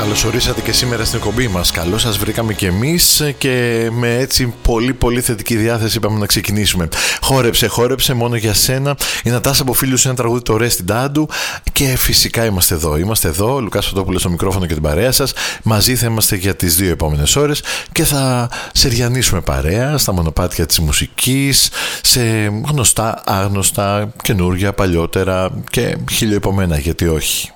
Καλώς ορίσατε και σήμερα στην εκπομπή μας. Καλώς σας βρήκαμε και εμείς και με έτσι πολύ θετική διάθεση είπαμε να ξεκινήσουμε. Χόρεψε μόνο για σένα. Η Νατάσα από Φίλους, ένα τραγούδι το Ρε στην Τάντου. Και φυσικά είμαστε εδώ. Ο Λουκάς Φωτόπουλος στο μικρόφωνο και την παρέα σας. Μαζί θα είμαστε για τις 2 επόμενες ώρες και θα σεριανίσουμε παρέα στα μονοπάτια της μουσικής, σε γνωστά, άγνωστα, καινούργια, παλιότερα και χιλιοεπομένα, γιατί όχι.